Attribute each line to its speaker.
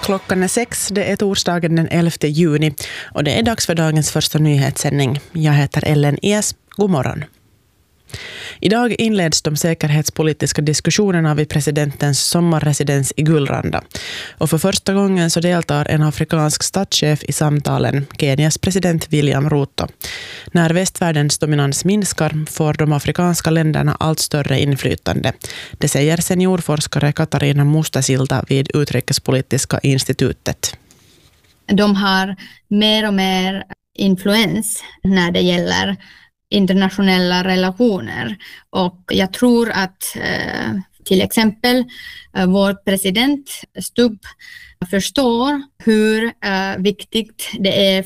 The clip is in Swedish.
Speaker 1: Klockan är 6, det är torsdagen den 11 juni och det är dags för dagens första nyhetssändning. Jag heter Ellen Es. God morgon. Idag inleds de säkerhetspolitiska diskussionerna vid presidentens sommarresidens i Gullranda. Och för första gången så deltar en afrikansk statschef i samtalen, Kenias president William Ruto. När västvärldens dominans minskar får de afrikanska länderna allt större inflytande. Det säger seniorforskare Katarina Mustasilta vid Utrikespolitiska institutet.
Speaker 2: De har mer och mer influens när det gäller internationella relationer, och jag tror att till exempel vår president Stubb förstår hur viktigt det är